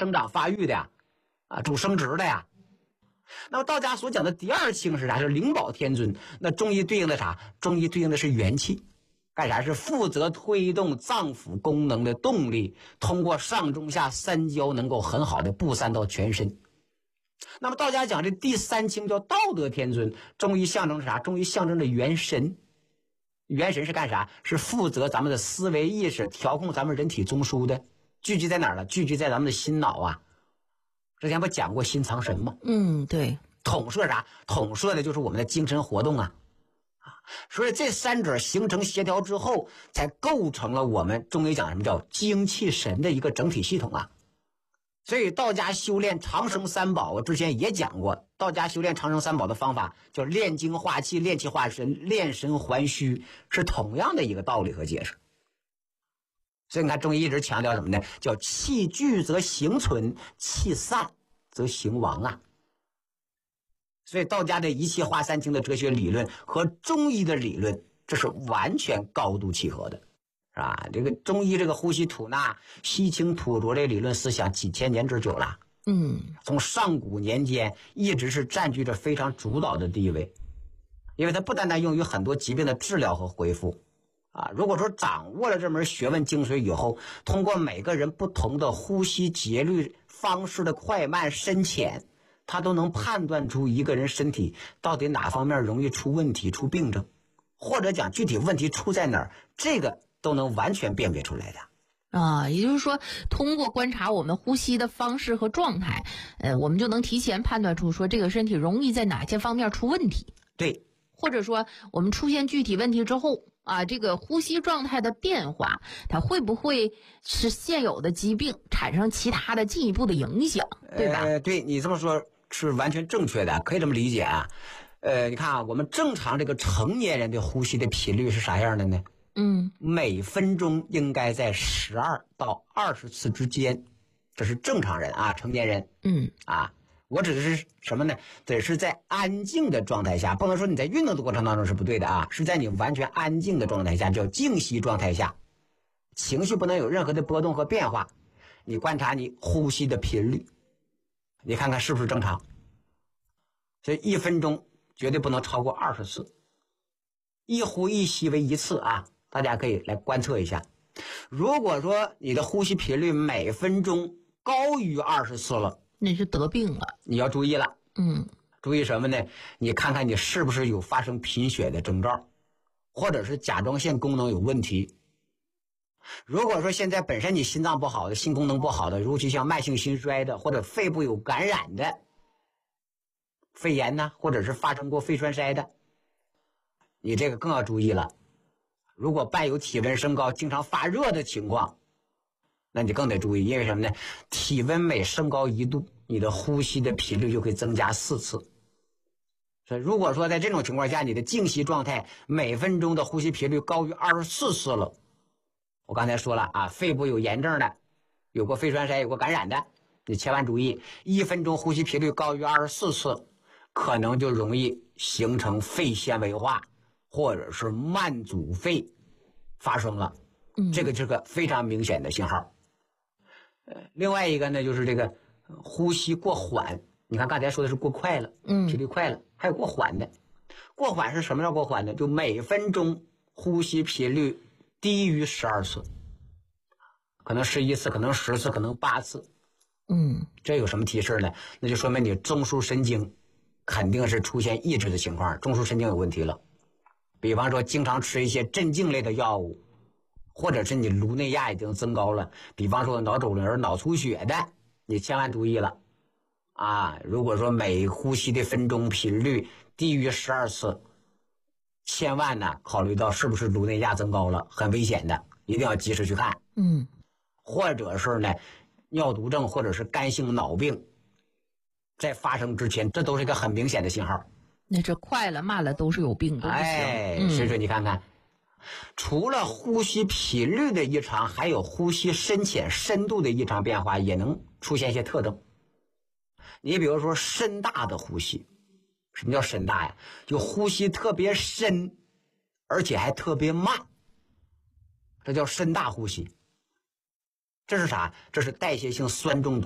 生长发育的呀，主生殖的呀。那么道家所讲的第二清是啥？是灵宝天尊。那中医对应的啥？中医对应的是元气，干啥？是负责推动脏腑功能的动力，通过上中下三焦能够很好的布散到全身。那么道家讲这第三清叫道德天尊，中医象征是啥？中医象征着元神。元神是干啥？是负责咱们的思维意识，调控咱们人体中枢的。聚集在哪儿了？聚集在咱们的心脑啊。之前不讲过心藏神吗？ 对。 统摄啥？统摄的就是我们的精神活动啊。所以这三者形成协调之后，才构成了我们中医讲什么叫精气神的一个整体系统啊。所以道家修炼长生三宝，我之前也讲过，道家修炼长生三宝的方法叫炼精化气、炼气化神、炼神还虚，是同样的一个道理和解释。所以你看中医一直强调什么呢？叫气聚则形存，气散则形亡啊。所以道家的一气化三清的哲学理论和中医的理论，这是完全高度契合的，是吧？这个中医这个呼吸吐纳、吸清吐浊这理论思想几千年之久了。从上古年间一直是占据着非常主导的地位，因为它不单单用于很多疾病的治疗和恢复。如果说掌握了这门学问精髓以后，通过每个人不同的呼吸节律方式的快慢深浅，他都能判断出一个人身体到底哪方面容易出问题、出病症，或者讲具体问题出在哪儿，这个都能完全辨别出来的。 也就是说，通过观察我们呼吸的方式和状态，我们就能提前判断出说这个身体容易在哪些方面出问题。 对， 或者说我们出现具体问题之后这个呼吸状态的变化，它会不会是现有的疾病产生其他的进一步的影响，对吧？ 对，你这么说是完全正确的，可以这么理解啊。你看我们正常这个成年人的呼吸的频率是啥样的呢？每分钟应该在12到20次之间，这是正常人啊，成年人。我指的是什么呢？得是在安静的状态下，不能说你在运动的过程当中是不对的啊，是在你完全安静的状态下，叫静息状态下，情绪不能有任何的波动和变化。你观察你呼吸的频率，你看看是不是正常。所以1分钟绝对不能超过20次，一呼一吸为1次啊，大家可以来观测一下。如果说你的呼吸频率每分钟高于20次了， 那是得病了， 你要注意了。注意什么呢？你看看你是不是有发生贫血的征兆，或者是甲状腺功能有问题。如果说现在本身你心脏不好的、心功能不好的，尤其像慢性心衰的，或者肺部有感染的肺炎呢，或者是发生过肺栓塞的，你这个更要注意了。如果伴有体温升高、经常发热的情况，那你更得注意，因为什么呢？体温每升高1度，你的呼吸的频率就会增加4次。所以如果说在这种情况下，你的静息状态每分钟的呼吸频率高于24次了，我刚才说了啊，肺部有炎症的，有过肺栓塞、有过感染的，你千万注意，1分钟呼吸频率高于24次，可能就容易形成肺纤维化，或者是慢阻肺发生了。这个是个非常明显的信号。另外一个呢，就是这个呼吸过缓。你看刚才说的是过快了，频率快了，还有过缓的。过缓是什么叫过缓呢？就每分钟呼吸频率低于12次，可能11次，可能10次，可能8次。这有什么提示呢？那就说明你中枢神经肯定是出现抑制的情况，中枢神经有问题了。比方说经常吃一些镇静类的药物，或者是你颅内压已经增高了，比方说脑肿瘤、脑出血的，你千万注意了啊！如果说每呼吸的分钟频率低于12次，千万呢考虑到是不是颅内压增高了，很危险的，一定要及时去看。或者是呢尿毒症或者是肝性脑病在发生之前，这都是一个很明显的信号。 那这快了慢了都是有病，都不行。 所以说你看看，除了呼吸频率的异常，还有呼吸深浅深度的异常变化也能出现一些特征。你比如说深大的呼吸，什么叫深大呀？就呼吸特别深，而且还特别慢，这叫深大呼吸。这是啥？这是代谢性酸中毒。